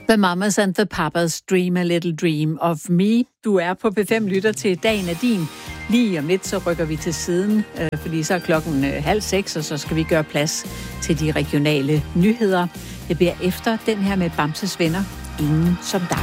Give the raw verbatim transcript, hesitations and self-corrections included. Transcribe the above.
The Mamas and the Papas, Dream a Little Dream of Me. Du er på P fem, lytter til Dagen er din. Lige om lidt, så rykker vi til siden, øh, fordi så er klokken øh, halv seks, og så skal vi gøre plads til de regionale nyheder. Det bliver efter den her med Bamses venner, Ingen som dig.